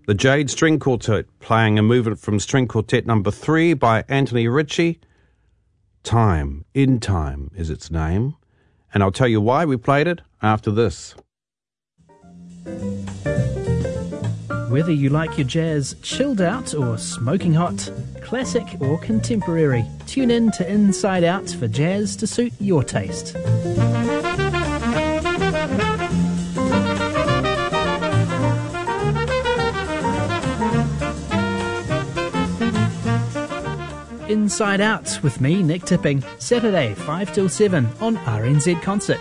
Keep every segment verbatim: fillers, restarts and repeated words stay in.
The Jade String Quartet, playing a movement from String Quartet number three by Anthony Ritchie. Time, In Time is its name. And I'll tell you why we played it after this. Whether you like your jazz chilled out or smoking hot, classic or contemporary, tune in to Inside Out for jazz to suit your taste. Inside Out with me, Nick Tipping, Saturday five till seven on R N Z Concert.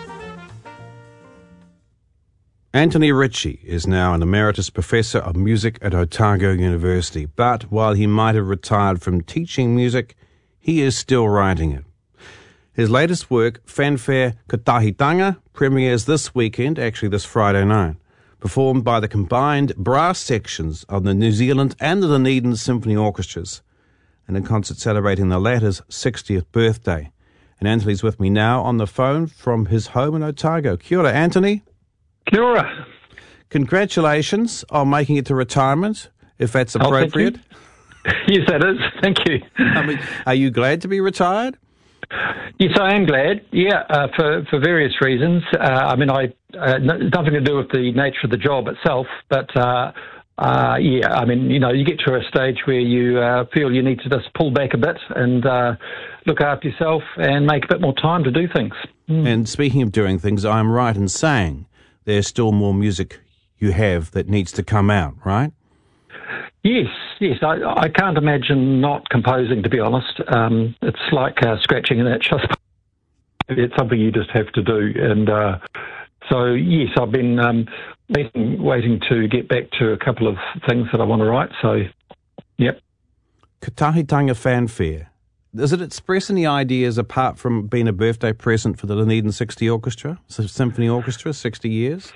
Anthony Ritchie is now an emeritus professor of music at Otago University, but while he might have retired from teaching music, he is still writing it. His latest work, Fanfare Kotahitanga, premieres this weekend, actually this Friday night, performed by the combined brass sections of the New Zealand and the Dunedin Symphony Orchestras, and a concert celebrating the latter's sixtieth birthday. And Anthony's with me now on the phone from his home in Otago. Kia ora, Anthony. Kia ora. Congratulations on making it to retirement, if that's appropriate. Oh, yes, that is. Thank you. I mean, are you glad to be retired? Yes, I am glad. Yeah, uh, for for various reasons. Uh, I mean, I uh, nothing to do with the nature of the job itself, but uh, uh, yeah, I mean, you know, you get to a stage where you uh, feel you need to just pull back a bit and uh, look after yourself and make a bit more time to do things. Mm. And speaking of doing things, I'm right in saying there's still more music you have that needs to come out, right? Yes, yes. I, I can't imagine not composing, to be honest. Um, it's like uh, scratching an itch. It's something you just have to do. And uh, so, yes, I've been um, waiting, waiting to get back to a couple of things that I want to write. So, yep. Kotahitanga Fanfare. Does it express any ideas apart from being a birthday present for the Dunedin sixty Orchestra, so Symphony Orchestra, sixty years?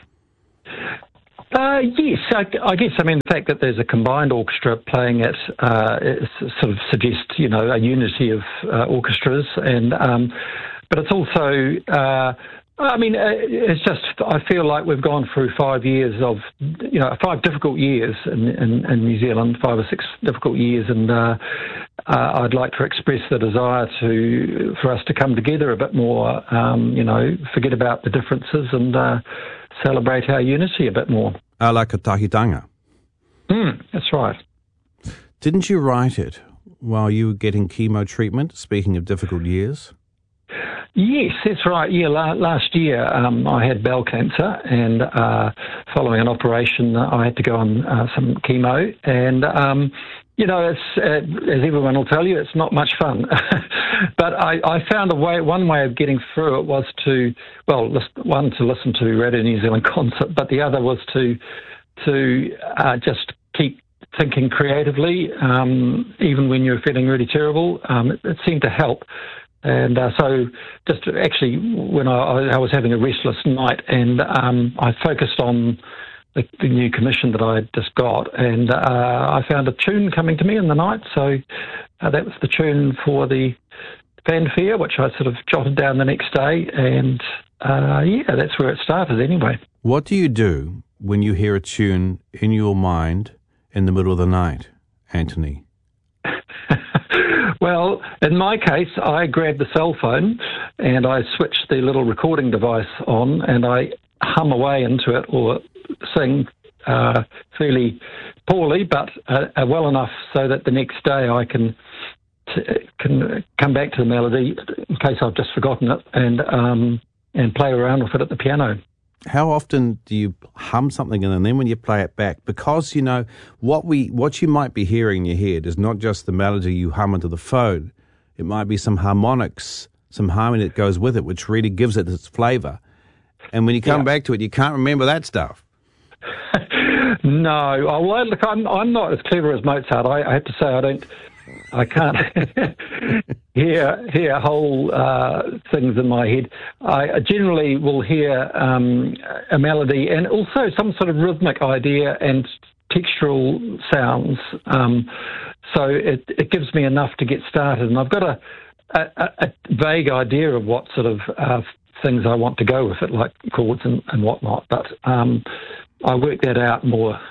Uh, yes, I, I guess. I mean, the fact that there's a combined orchestra playing it, uh, it sort of suggests, you know, a unity of uh, orchestras, and um, but it's also, uh, I mean, uh, it's just. I feel like we've gone through five years of, you know, five difficult years in, in, in New Zealand, five or six difficult years, and uh, uh, I'd like to express the desire to for us to come together a bit more. Um, you know, forget about the differences and uh, celebrate our unity a bit more. A la Kotahitanga. Mm, that's right. Didn't you write it while you were getting chemo treatment, speaking of difficult years? Yes, that's right. Yeah, la- last year um, I had bowel cancer, and uh, following an operation, I had to go on uh, some chemo. And um, you know, it's uh, as everyone will tell you, it's not much fun. But I, I found a way. One way of getting through it was to, well, list, one to listen to Radio New Zealand Concert, but the other was to to uh, just keep thinking creatively, um, even when you're feeling really terrible. Um, it, it seemed to help. And uh, so just actually when I, I was having a restless night, and um, I focused on the, the new commission that I had just got, and uh, I found a tune coming to me in the night. So uh, that was the tune for the Fanfare, which I sort of jotted down the next day. And uh, yeah, that's where it started anyway. What do you do when you hear a tune in your mind in the middle of the night, Anthony? Well, in my case, I grab the cell phone and I switch the little recording device on, and I hum away into it or sing uh, fairly poorly, but uh, well enough so that the next day I can t- can come back to the melody in case I've just forgotten it, and um, and play around with it at the piano. How often do you hum something and then when you play it back? Because, you know, what we what you might be hearing in your head is not just the melody you hum into the phone. It might be some harmonics, some harmony that goes with it, which really gives it its flavour. And when you come yeah. back to it, you can't remember that stuff. No. Oh, well, look, I'm, I'm not as clever as Mozart. I, I have to say I don't... I can't hear hear whole uh, things in my head. I generally will hear um, a melody and also some sort of rhythmic idea and textural sounds. Um, so it, it gives me enough to get started. And I've got a, a, a vague idea of what sort of uh, things I want to go with it, like chords and, and whatnot. But um, I work that out more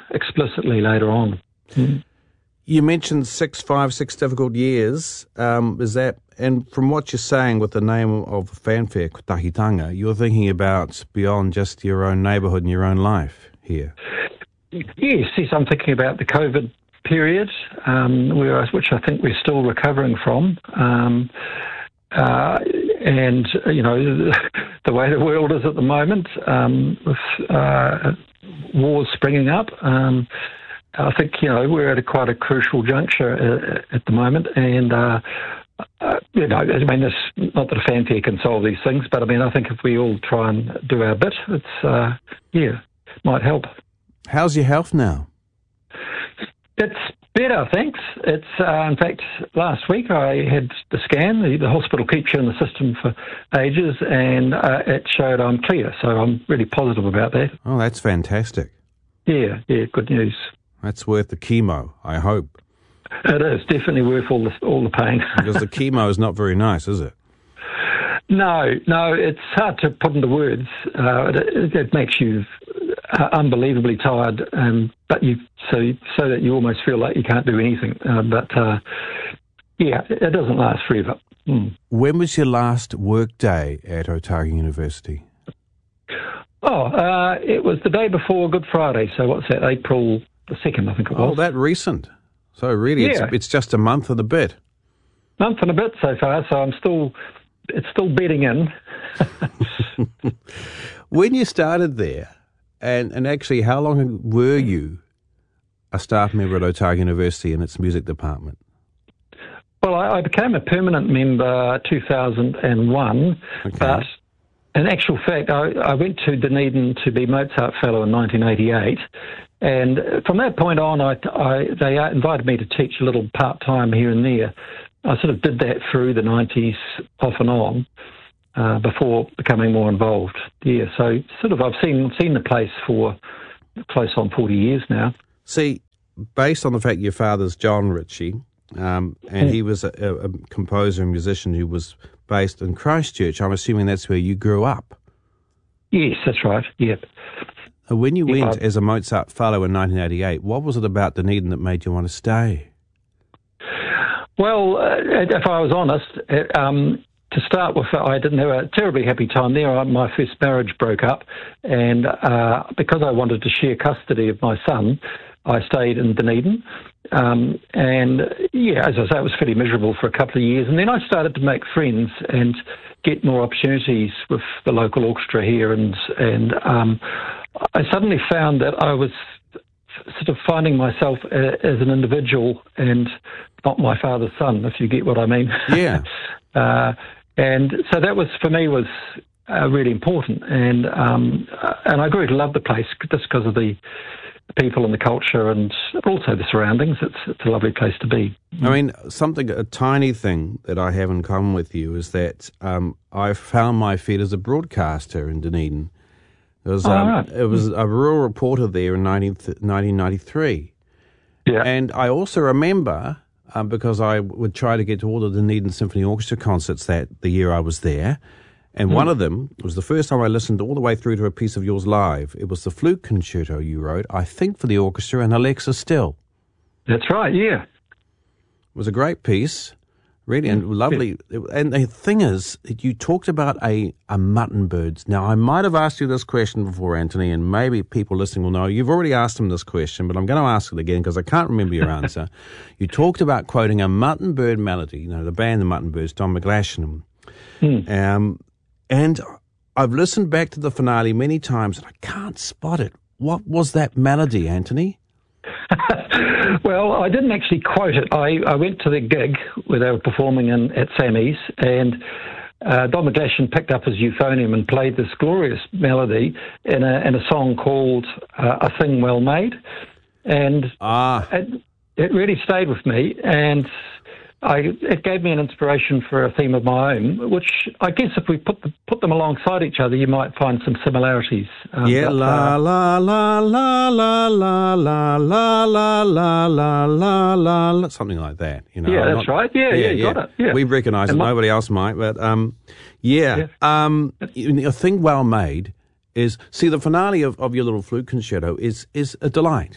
explicitly later on. Mm. You mentioned six, five, six difficult years. Um, is that, and from what you're saying with the name of fanfare, Kotahitanga, you're thinking about beyond just your own neighbourhood and your own life here. Yes, yes, I'm thinking about the COVID period, um, where, which I think we're still recovering from. Um, uh, and, you know, the way the world is at the moment, um, with uh, wars springing up, um, I think, you know, we're at a quite a crucial juncture uh, at the moment. And, uh, uh, you know, I mean, this, not that a fanfare can solve these things, but, I mean, I think if we all try and do our bit, it's, uh, yeah, might help. How's your health now? It's better, thanks. It's, uh, in fact, last week I had the scan. The, the hospital keeps you in the system for ages, and uh, it showed I'm clear. So I'm really positive about that. Oh, that's fantastic. Yeah, yeah, good news. That's worth the chemo, I hope. It is definitely worth all the, all the pain. Because the chemo is not very nice, is it? No, no, it's hard to put into words. Uh, it, it makes you uh, unbelievably tired, um, but you so so that you almost feel like you can't do anything. Uh, but uh, yeah, it doesn't last forever. Mm. When was your last work day at Otago University? Oh, uh, it was the day before Good Friday. So what's that? April the second, I think it was. Oh, that recent. So really, yeah. it's it's just a month and a bit. Month and a bit so far. So I'm still. It's still bedding in. When you started there, and, and actually how long were you a staff member at Otago University in its music department? Well, I, I became a permanent member two thousand one, okay. but in actual fact, I, I went to Dunedin to be Mozart Fellow in nineteen eighty-eight, and from that point on, I, I, they invited me to teach a little part-time here and there. I sort of did that through the nineties off and on uh, before becoming more involved. Yeah, so sort of I've seen seen the place for close on forty years now. See, based on the fact your father's John Ritchie, um, and mm. he was a, a composer and musician who was based in Christchurch, I'm assuming that's where you grew up. Yes, that's right, yep. When you yep, went I, as a Mozart Fellow in nineteen eighty-eight, what was it about Dunedin that made you want to stay? Well, uh, if I was honest, uh, um, to start with, I didn't have a terribly happy time there. My first marriage broke up, and uh, because I wanted to share custody of my son, I stayed in Dunedin. Um, and, yeah, as I say, it was fairly miserable for a couple of years. And then I started to make friends and get more opportunities with the local orchestra here. And, and um, I suddenly found that I was sort of finding myself a, as an individual and not my father's son, if you get what I mean. Yeah. uh, and so that was, for me, was uh, really important. And um, and I grew to love the place just because of the people and the culture and also the surroundings. It's, it's a lovely place to be. I mean, something, a tiny thing that I have in common with you is that um, I found my feet as a broadcaster in Dunedin. It was, oh, um, right. it was a rural reporter there in nineteen ninety-three. Yeah. And I also remember, um, because I would try to get to all the Dunedin Symphony Orchestra concerts that the year I was there, and mm. one of them was the first time I listened all the way through to a piece of yours live. It was the flute concerto you wrote, I think for the orchestra and Alexa Still. That's right, yeah. It was a great piece. Really, and lovely. And the thing is, you talked about a, a mutton birds. Now, I might have asked you this question before, Anthony, and maybe people listening will know. You've already asked them this question, but I'm going to ask it again because I can't remember your answer. You talked about quoting a mutton bird melody, you know, the band The Mutton Birds, Don McGlashan. Hmm. Um, and I've listened back to the finale many times, and I can't spot it. What was that melody, Anthony? Well, I didn't actually quote it. I, I went to the gig where they were performing in, at Sammy's, and uh, Don McGlashan picked up his euphonium and played this glorious melody in a, in a song called uh, A Thing Well Made. And ah. it, it really stayed with me, and I, it gave me an inspiration for a theme of my own, which I guess if we put the, put them alongside each other, you might find some similarities. Um, yeah, but, la, uh, la, la, la, la, la, la, la, la, la, la, la, la, la, something like that. You know, yeah, I'm that's not, right. Yeah, yeah, yeah, you got it. Yeah. We recognise it. My, Nobody else might, but um, yeah. yeah. Um, a thing well made is, see, the finale of, of your little flute concerto is is a delight.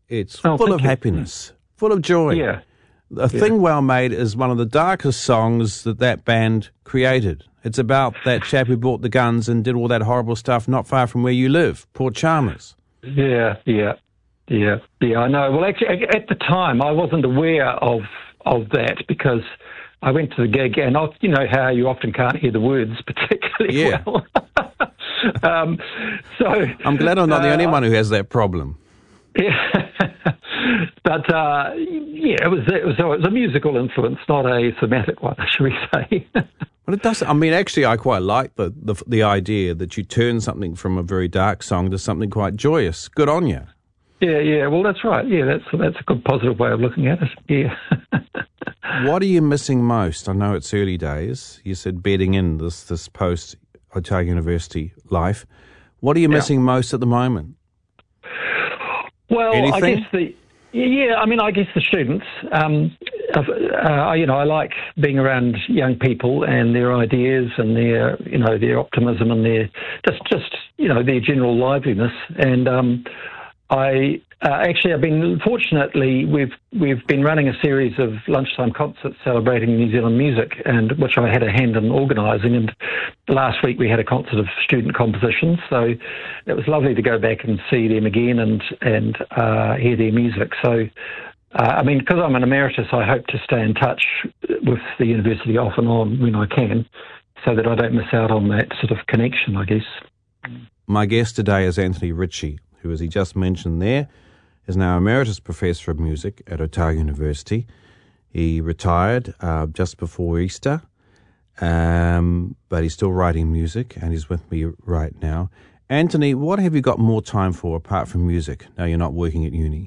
It's Oh, full thank of you. happiness, full of joy. Yeah. A Thing Well Made is one of the darkest songs that that band created. It's about that chap who bought the guns and did all that horrible stuff not far from where you live, Port Chalmers. Yeah, yeah, yeah, yeah. I know. Well, actually, at the time, I wasn't aware of of that because I went to the gig, and I, you know how you often can't hear the words particularly Yeah. well. um, so I'm glad I'm not the uh, only one who has that problem. Yeah, but uh, yeah, it was it was it was a musical influence, not a thematic one, shall we say? But it does. I mean, actually, I quite like the, the the idea that you turn something from a very dark song to something quite joyous. Good on you. Yeah, yeah. Well, that's right. Yeah, that's that's a good positive way of looking at it. Yeah. What are you missing most? I know it's early days. You said bedding in this this post Otago University life. What are you Yeah. missing most at the moment? Well, Anything? I guess the yeah, I mean, I guess the students. Um, uh, you know, I like being around young people and their ideas and their, you know, their optimism and their just, just you know, their general liveliness. And um, I uh, actually, I've been fortunately we've we've been running a series of lunchtime concerts celebrating New Zealand music, and which I had a hand in organising. And last week we had a concert of student compositions, so it was lovely to go back and see them again and and uh, hear their music. So, uh, I mean, because I'm an emeritus, I hope to stay in touch with the university off and on when I can, so that I don't miss out on that sort of connection, I guess. My guest today is Anthony Ritchie, who, as he just mentioned there, is now Emeritus Professor of Music at Otago University. He retired uh, just before Easter, um, but he's still writing music, and he's with me right now. Anthony, what have you got more time for apart from music? Now you're not working at uni.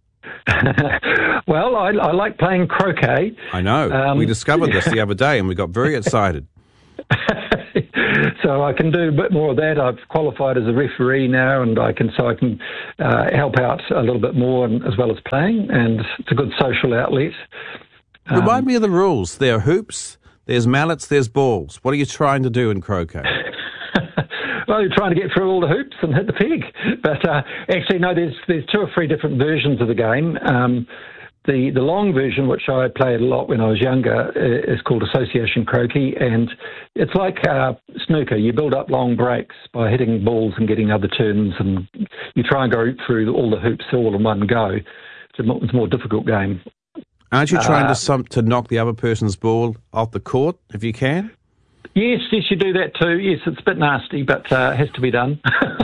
Well, I, I like playing croquet. I know. Um, we discovered this the other day, and we got very excited. So I can do a bit more of that. I've qualified as a referee now, and I can so I can uh, help out a little bit more, and, as well as playing. And it's a good social outlet. Um, Remind me of the rules. There are hoops, there's mallets, there's balls. What are you trying to do in croquet? Well, you're trying to get through all the hoops and hit the peg. But uh, actually, no, there's there's two or three different versions of the game. Um, The the long version, which I played a lot when I was younger, is called Association Croquet, and it's like uh, snooker. You build up long breaks by hitting balls and getting other turns, and you try and go through all the hoops all in one go. It's a more, it's a more difficult game. Aren't you trying Uh, to some, to knock the other person's ball off the court, if you can? Yes, yes, you do that too. Yes, it's a bit nasty, but uh, it has to be done.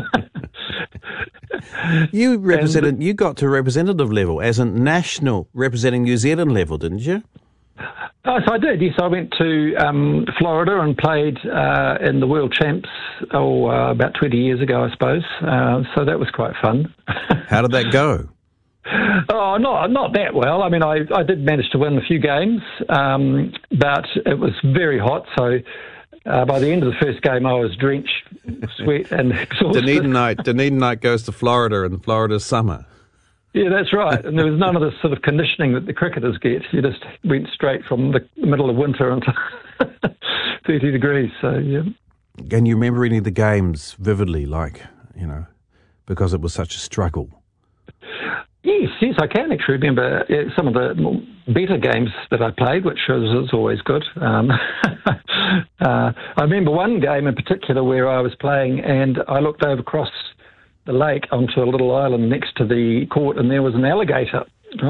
You represented. You got to representative level, as in national, representing New Zealand level, didn't you? Oh, so I did, yes. I went to um, Florida and played uh, in the World Champs oh, uh, about twenty years ago, I suppose. Uh, so that was quite fun. How did that go? Oh, not not that well. I mean, I, I did manage to win a few games, um, but it was very hot. So uh, by the end of the first game, I was drenched, sweat, and exhausted. Dunedin night. Dunedin night goes to Florida, and Florida's summer. Yeah, that's right. And there was none of this sort of conditioning that the cricketers get. You just went straight from the middle of winter into thirty degrees. So yeah. Can you remember any of the games vividly, like, you know, because it was such a struggle? Yes, yes, I can actually remember uh, some of the more better games that I played, which was, was always good. Um, uh, I remember one game in particular where I was playing and I looked over across the lake onto a little island next to the court and there was an alligator.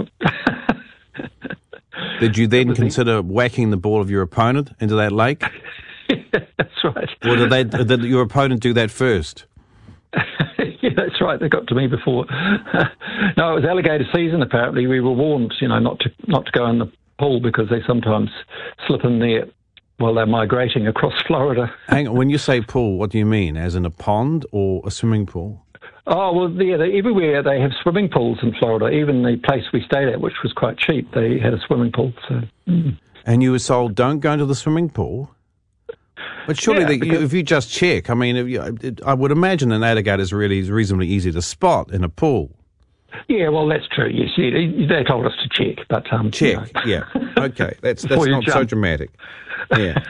Did you then consider whacking the ball of your opponent into that lake? That's right. Or did, they, did your opponent do that first? Yeah, that's right. They got to me before. No, it was alligator season. Apparently, we were warned, you know, not to not to go in the pool because they sometimes slip in there while they're migrating across Florida. Hang on, when you say pool, what do you mean? As in a pond or a swimming pool? Oh well, yeah, they, everywhere they have swimming pools in Florida. Even the place we stayed at, which was quite cheap, they had a swimming pool. So. Mm. And you were told, don't go into the swimming pool? But surely, Yeah, the, because- if you just check, I mean, if you, it, I would imagine an alligator is really reasonably easy to spot in a pool. Yeah, well, that's true. Yes, yeah, they told us to check, but um, Check, you know. yeah, okay, that's that's Before you not so jump. dramatic. Yeah.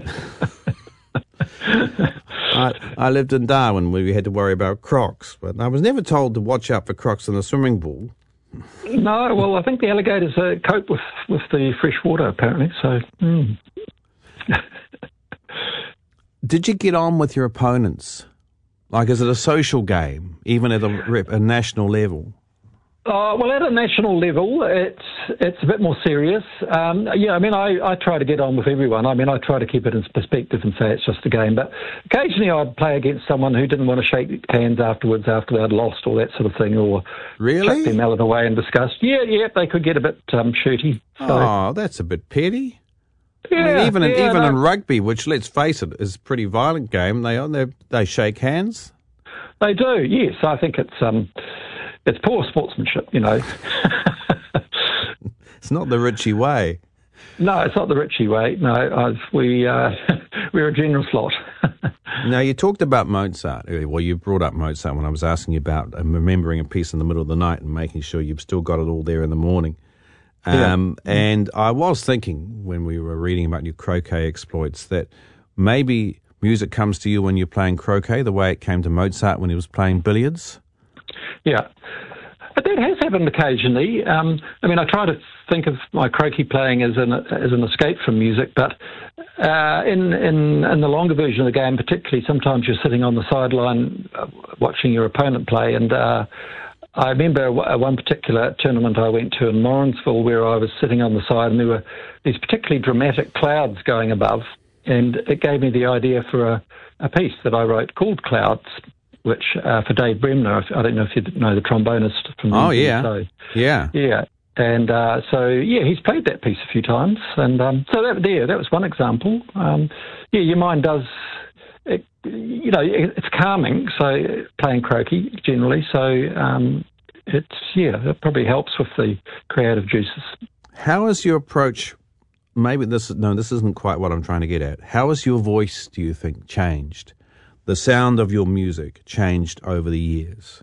I, I lived in Darwin where we had to worry about crocs, but I was never told to watch out for crocs in the swimming pool. No, well, I think the alligators uh, cope with, with the fresh water, apparently, so... Mm. Did you get on with your opponents? Like, is it a social game, even at a, a national level? Uh, well, at a national level, it's it's a bit more serious. Um, yeah, I mean, I, I try to get on with everyone. I mean, I try to keep it in perspective and say it's just a game. But occasionally I'd play against someone who didn't want to shake hands afterwards after they'd lost or that sort of thing, or really? chuck their mallet away in disgust. Yeah, yeah, they could get a bit um, shooty. So. Oh, that's a bit petty. Yeah, I mean, even in, yeah, even no. in rugby, which, let's face it, is a pretty violent game, they they they shake hands. They do, yes. I think it's um, it's poor sportsmanship, you know. It's not the Richie way. No, it's not the Richie way. No, I've, we uh, we're a generous lot. Now, you talked about Mozart earlier. Well, you brought up Mozart when I was asking you about um, remembering a piece in the middle of the night and making sure you've still got it all there in the morning. Um, yeah. And I was thinking when we were reading about your croquet exploits that maybe music comes to you when you're playing croquet the way it came to Mozart when he was playing billiards. Yeah, but that has happened occasionally. Um, I mean, I try to think of my croquet playing as an as an escape from music, but uh, in in in the longer version of the game, particularly, sometimes you're sitting on the sideline uh, watching your opponent play, and uh, I remember one particular tournament I went to in Morrinsville where I was sitting on the side and there were these particularly dramatic clouds going above, and it gave me the idea for a, a piece that I wrote called Clouds, which uh, for Dave Bremner, I don't know if you know the trombonist from Oh, yeah. So, yeah. Yeah. And uh, so, yeah, he's played that piece a few times. And um, so that, yeah, that was one example. Um, yeah, your mind does... It, you know, it's calming, so playing croquet generally, so um, it's, yeah, it probably helps with the creative juices. How is your approach, maybe this, no, this isn't quite what I'm trying to get at. How has your voice, do you think, changed? The sound of your music changed over the years?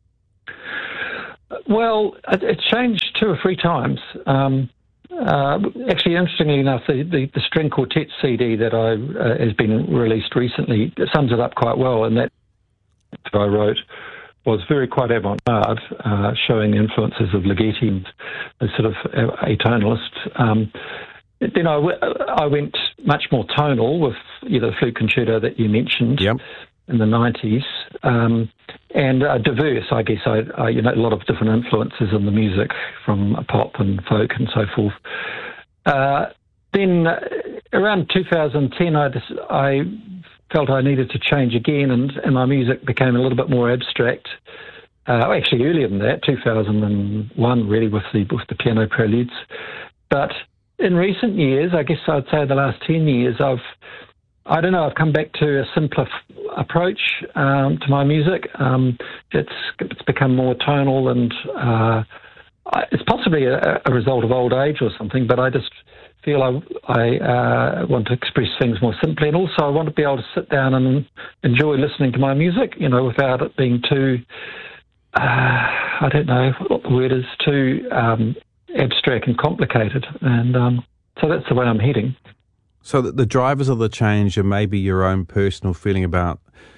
Well, it, it's changed two or three times. Um, Uh, actually, interestingly enough, the, the, the string quartet C D that I uh, has been released recently sums it up quite well. And that I wrote was very quite avant-garde, uh, showing the influences of Ligeti and a sort of atonalist. Um, then I, w- I went much more tonal with you know, the flute concerto that you mentioned. Yep. In the nineties, um, and uh, diverse, I guess. I, I, you know, a lot of different influences in the music from pop and folk and so forth. Uh, then uh, around two thousand ten, I, just, I felt I needed to change again, and, and my music became a little bit more abstract. Uh, actually, earlier than that, two thousand one, really, with the with the piano preludes. But in recent years, I guess I'd say the last ten years, I've I don't know, I've come back to a simpler f- approach um, to my music. Um, it's it's become more tonal, and uh, I, it's possibly a, a result of old age or something, but I just feel I, I uh, want to express things more simply, and also I want to be able to sit down and enjoy listening to my music, you know, without it being too, uh, I don't know what the word is, too um, abstract and complicated. And um, so that's the way I'm heading. So that the drivers of the change are maybe your own personal feeling about,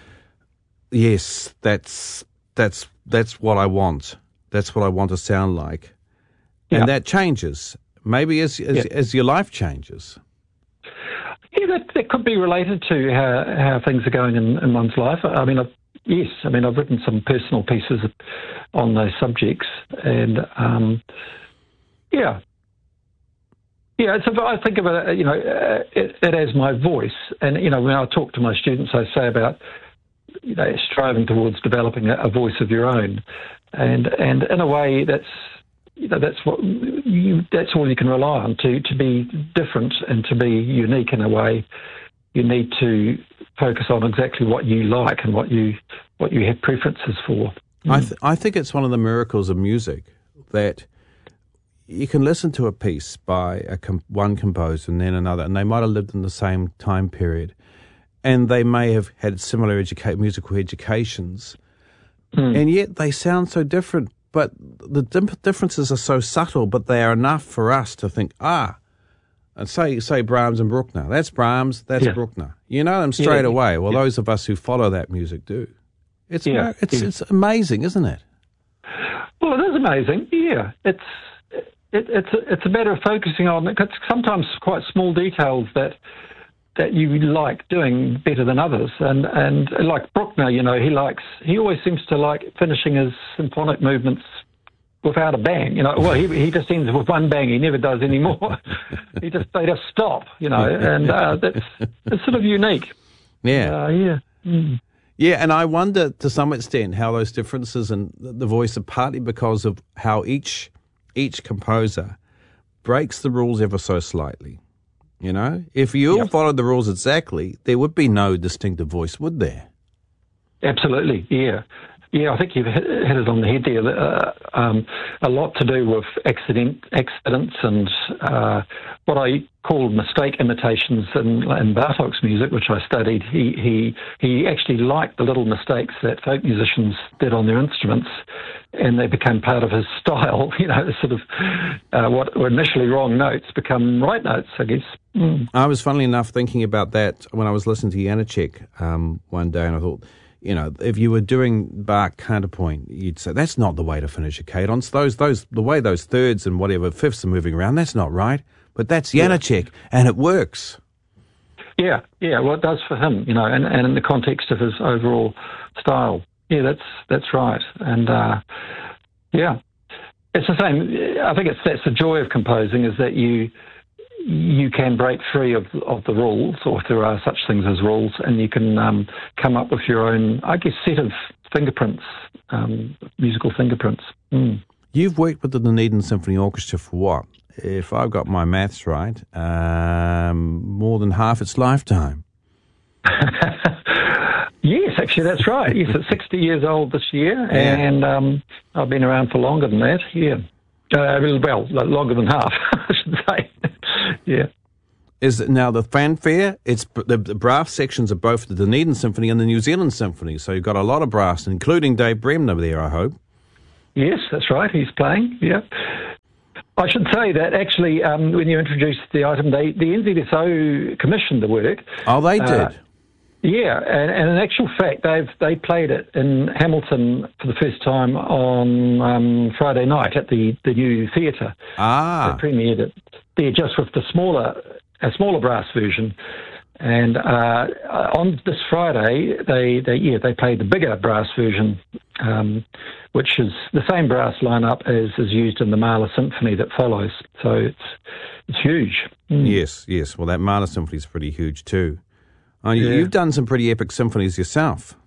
yes, that's that's that's what I want. That's what I want to sound like, and yeah. that changes. Maybe as as, yeah. as your life changes. Yeah, that, that could be related to how how things are going in, in one's life. I mean, I've, yes, I mean I've written some personal pieces on those subjects, and um, yeah. Yeah, it's a, I think of it, you know, uh, it, it as my voice. And, you know, when I talk to my students, I say about, you know, striving towards developing a, a voice of your own. And and in a way, that's, you know, that's what you, that's all you can rely on to, to be different and to be unique in a way. You need to focus on exactly what you like and what you what you have preferences for. I th- I think it's one of the miracles of music that you can listen to a piece by a com- one composer and then another, and they might have lived in the same time period, and they may have had similar educa- musical educations, mm. and yet they sound so different. But the dim- differences are so subtle, but they are enough for us to think, ah, and say say Brahms and Bruckner. That's Brahms, that's yeah. Bruckner. You know them straight yeah. away. Well, yeah. those of us who follow that music do. It's yeah. it's yeah. it's amazing, isn't it? Well, it is amazing. Yeah, it's it, it's a, it's a matter of focusing on it's sometimes quite small details that that you like doing better than others. And and like Bruckner, you know, he likes he always seems to like finishing his symphonic movements without a bang. You know, well, he he just ends with one bang. He never does any more. he just they just stop. You know, and uh, that's it's sort of unique. Yeah, uh, yeah. Mm. Yeah, and I wonder to some extent how those differences in the voice are partly because of how each each composer breaks the rules ever so slightly. You know, if you all Yep. followed the rules exactly, there would be no distinctive voice, would there? Absolutely, yeah. Yeah, I think you've hit, hit it on the head there. Uh, um, a lot to do with accident, accidents and uh, what I call mistake imitations in, in Bartók's music, which I studied. He, he he actually liked the little mistakes that folk musicians did on their instruments, and they became part of his style. You know, sort of uh, what were initially wrong notes become right notes, I guess. Mm. I was, funnily enough, thinking about that when I was listening to Janacek um, one day, and I thought, you know, if you were doing Bach counterpoint, you'd say that's not the way to finish a cadence. Those, those, the way those thirds and whatever fifths are moving around, that's not right. But that's Janacek, and it works. Yeah, yeah. Well, it does for him, you know, and, and in the context of his overall style. Yeah, that's that's right. And uh, yeah, it's the same. I think it's that's the joy of composing is that you you can break free of of the rules, or if there are such things as rules, and you can um, come up with your own, I guess, set of fingerprints, um, musical fingerprints. Mm. You've worked with the Dunedin Symphony Orchestra for what? If I've got my maths right, um, more than half its lifetime. Yes, actually, that's right. Yes, it's sixty years old this year, Yeah. and um, I've been around for longer than that. Yeah, uh, well, longer than half, I should say. Yeah. Is it now the fanfare? It's the, the brass sections of both the Dunedin Symphony and the New Zealand Symphony. So you've got a lot of brass, including Dave Bremner there, I hope. Yes, that's right. He's playing. Yeah. I should say that actually, um, when you introduced the item, they, the N Z S O commissioned the work. Oh, they did. Uh, yeah, and, and in actual fact, they've they played it in Hamilton for the first time on um, Friday night at the, the new theatre. ah. They premiered it there just with the smaller a smaller brass version. And uh, on this Friday, they, they yeah they played the bigger brass version, um, which is the same brass lineup as is used in the Mahler Symphony that follows. So it's it's huge. Mm. Yes, yes. Well, that Mahler Symphony is pretty huge too. Oh, you, Yeah. You've done some pretty epic symphonies yourself.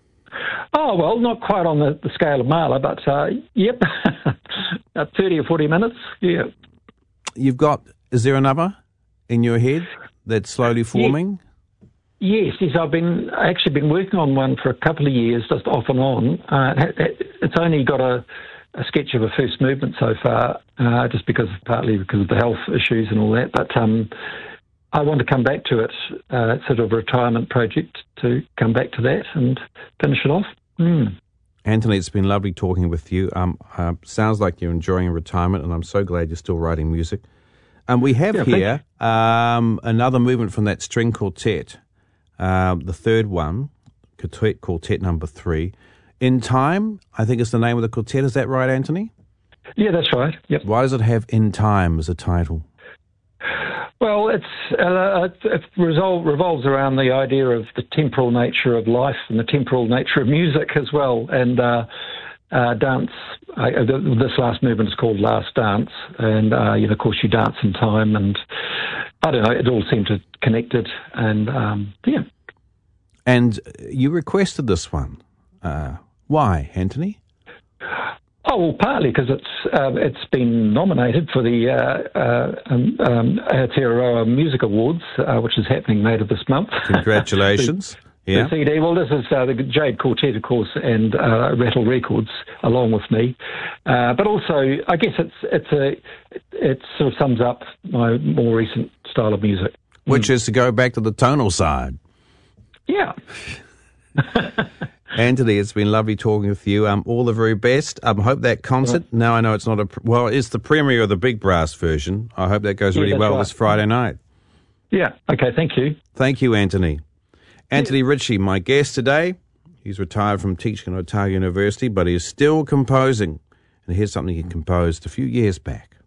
Oh well, not quite on the, the scale of Mahler, but uh, yep, about thirty or forty minutes. Yeah. You've got. Is there another in your head that's slowly forming? Yes, yes. I've been actually been working on one for a couple of years, just off and on. Uh, it's only got a, a sketch of a first movement so far, uh, just because partly because of the health issues and all that. But um, I want to come back to it. Uh, it's sort of a retirement project to come back to that and finish it off. Mm. Anthony, it's been lovely talking with you. Um, uh, sounds like you're enjoying retirement, and I'm so glad you're still writing music. And we have Yeah, here um, another movement from that string quartet, uh, the third one, quartet, quartet number three. In Time, I think is the name of the quartet. Is that right, Anthony? Yeah, that's right. Yep. Why does it have In Time as a title? Well, it's uh, it resolve, revolves around the idea of the temporal nature of life and the temporal nature of music as well. And uh, uh, dance, uh, this last movement is called Last Dance, and uh, you know, of course, you dance in time, and I don't know, it all seemed to connected, and um, yeah. And you requested this one. Uh, why, Anthony? Oh, well, partly because it's uh, it's been nominated for the uh, uh, um, um, Aotearoa Music Awards, uh, which is happening later this month. Congratulations. the, yeah. the C D. Well, this is uh, the Jade Quartet, of course, and uh, Rattle Records along with me. Uh, but also, I guess it's it's a it sort of sums up my more recent style of music, Which mm. is to go back to the tonal side. Yeah. Anthony, it's been lovely talking with you. Um, all the very best. I um, hope that concert, right. now I know it's not a, well, it's the premiere of the big brass version. I hope that goes yeah, really well right. this Friday night. Yeah, okay, thank you. Thank you, Anthony. Anthony yeah. Ritchie, my guest today. He's retired from teaching at Otago University, but he's still composing. And here's something he composed a few years back.